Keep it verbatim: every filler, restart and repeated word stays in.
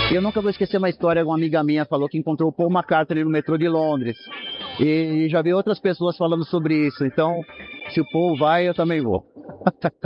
Eu nunca vou esquecer uma história, uma amiga minha falou que encontrou o Paul McCartney no metrô de Londres. E já vi outras pessoas falando sobre isso. Então, se o Paul vai, eu também vou.